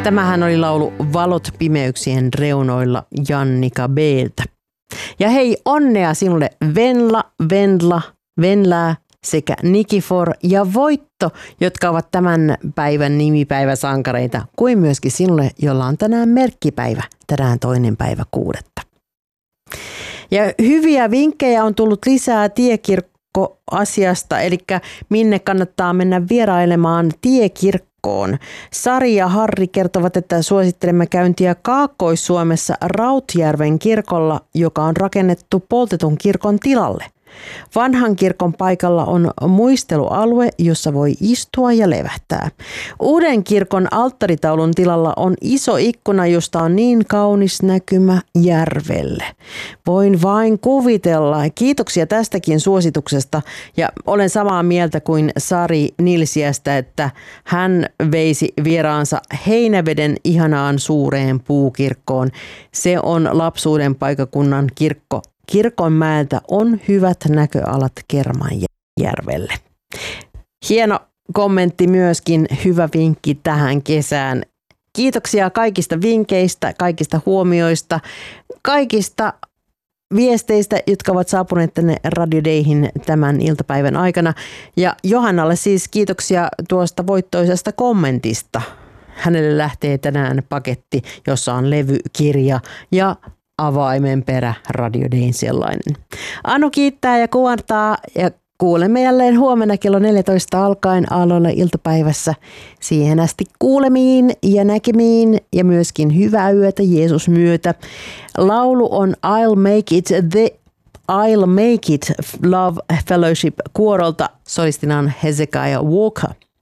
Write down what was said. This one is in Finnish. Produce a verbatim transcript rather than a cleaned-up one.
Tämähän oli laulu Valot pimeyksien reunoilla Jannika B:ltä. Ja hei, onnea sinulle Venla, Vendla, Venlää sekä Nikifor ja Voitto, jotka ovat tämän päivän nimipäiväsankareita, kuin myöskin sinulle, jolla on tänään merkkipäivä, tänään toinen päivä kuudetta. Ja hyviä vinkkejä on tullut lisää tiekirkkoasiasta, eli minne kannattaa mennä vierailemaan tiekirkkoon. Sari ja Harri kertovat, että suosittelemme käyntiä Kaakkois-Suomessa Rautjärven kirkolla, joka on rakennettu poltetun kirkon tilalle. Vanhan kirkon paikalla on muistelualue, jossa voi istua ja levähtää. Uuden kirkon alttaritaulun tilalla on iso ikkuna, josta on niin kaunis näkymä järvelle. Voin vain kuvitella. Kiitoksia tästäkin suosituksesta ja olen samaa mieltä kuin Sari Nilsiästä, että hän veisi vieraansa Heinäveden ihanaan suureen puukirkkoon. Se on lapsuuden paikakunnan kirkko. Kirkonmäeltä on hyvät näköalat Kermanjärvelle. Hieno kommentti myöskin, hyvä vinkki tähän kesään. Kiitoksia kaikista vinkkeistä, kaikista huomioista, kaikista viesteistä, jotka ovat saapuneet tänne Radio Dayhin tämän iltapäivän aikana. Ja Johannalle siis kiitoksia tuosta voittoisesta kommentista. Hänelle lähtee tänään paketti, jossa on levy, kirja ja avaimen perä, Radio Dayn sellainen. Anu kiittää ja kuvantaa ja kuulemme jälleen huomenna kello neljätoista alkaen Aalloilla iltapäivässä. Siihen asti kuulemiin ja näkemiin ja myöskin hyvää yötä Jeesus myötä. Laulu on I'll Make It the I'll Make It Love Fellowship kuorolta. Solistina on Hezekiah Walker.